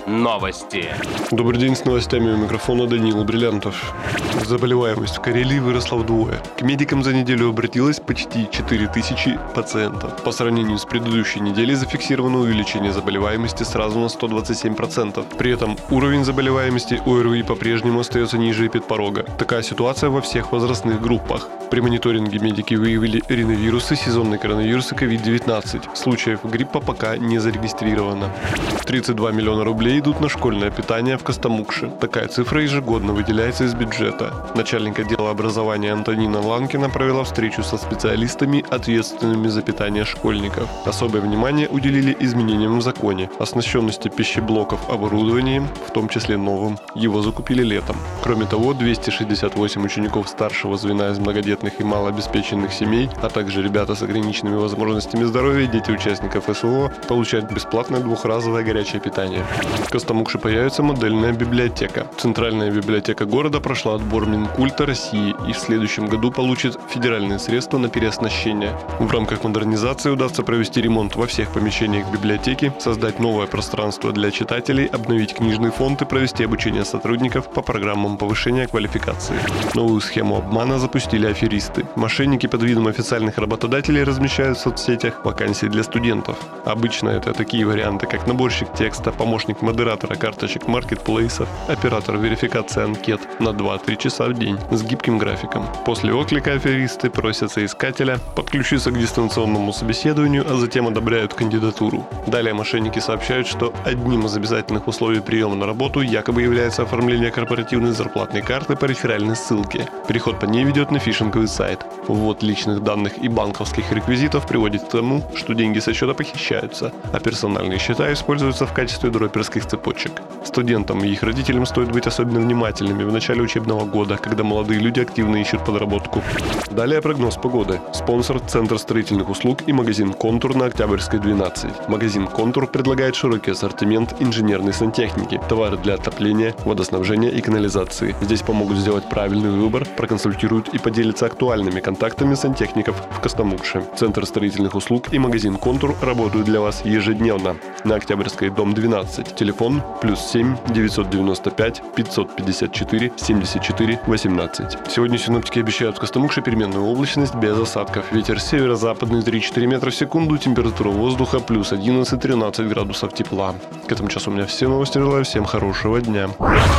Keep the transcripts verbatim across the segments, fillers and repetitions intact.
Новости. Добрый день, с новостями у микрофона Данила Бриллиантов. Заболеваемость в Карелии выросла вдвое. К медикам за неделю обратилось почти четыре тысячи пациентов. По сравнению с предыдущей неделей зафиксировано увеличение заболеваемости сразу на сто двадцать семь процентов. При этом уровень заболеваемости ОРВИ по-прежнему остается ниже эпидпорога. Такая ситуация во всех возрастных группах. При мониторинге медики выявили риновирусы, сезонный коронавирус и ковид девятнадцать. Случаев гриппа пока не зарегистрировано. тридцать два миллиона рублей идут на школьное питание в Костомукше. Такая цифра ежегодно выделяется из бюджета. Начальник отдела образования Антонина Ланкина провела встречу со специалистами, ответственными за питание школьников. Особое внимание уделили изменениям в законе, оснащенности пищеблоков оборудованием, в том числе новым. Его закупили летом. Кроме того, двести шестьдесят восемь учеников старшего звена из многодетных и малообеспеченных семей, а также ребята с ограниченными возможностями здоровья и дети участников СВО получают бесплатное двухразовое горячее питание. В Костомукше появится модельная библиотека. Центральная библиотека города прошла отбор Минкульта России и в следующем году получит федеральные средства на переоснащение. В рамках модернизации удастся провести ремонт во всех помещениях библиотеки, создать новое пространство для читателей, обновить книжный фонд и провести обучение сотрудников по программам повышения квалификации. Новую схему обмана запустили аферисты. Мошенники под видом официальных работодателей размещают в соцсетях вакансии для студентов. Обычно это такие варианты, как наборщик текста, помощник модератора карточек маркетплейсов, оператор верификации анкет на два-три часа в день с гибким графиком. После отклика аферисты просят соискателя подключиться к дистанционному собеседованию, а затем одобряют кандидатуру. Далее мошенники сообщают, что одним из обязательных условий приема на работу якобы является оформление корпоративной зарплатной карты по реферальной ссылке. Переход по ней ведет на фишинговый сайт. Ввод личных данных и банковских реквизитов приводит к тому, что деньги со счета похищаются, а персональные счета используются в качестве дроперских цепочек. Студентам и их родителям стоит быть особенно внимательными в начале учебного года, когда молодые люди активно ищут подработку. Далее прогноз погоды. Спонсор — Центр строительных услуг и магазин «Контур» на Октябрьской, двенадцать. Магазин «Контур» предлагает широкий ассортимент инженерной сантехники, товары для отопления, водоснабжения и канализации. Здесь помогут сделать правильный выбор, проконсультируют и поделятся актуальными контактами сантехников в Костомукше. Центр строительных услуг и магазин «Контур» работают для вас ежедневно. На Октябрьской, дом двенадцать. Телефон плюс семь девятьсот девяносто пять пятьсот пятьдесят четыре семьдесят четыре восемнадцать. Сегодня синоптики обещают в Костомукше переменную облачность без осадков. Ветер северо-западный три-четыре метра в секунду. Температура воздуха плюс одиннадцать-тринадцать градусов тепла. К этому часу у меня все новости. Желаю всем хорошего дня.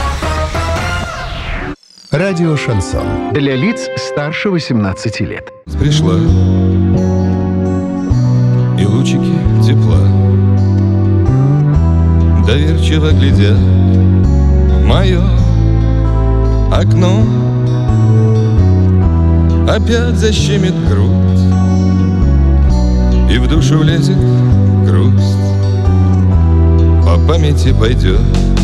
Радио «Шансон». Для лиц старше восемнадцати лет. Пришла и лучики тепла доверчиво глядя в мое окно. Опять защемит грудь и в душу влезет грусть. По памяти пойдет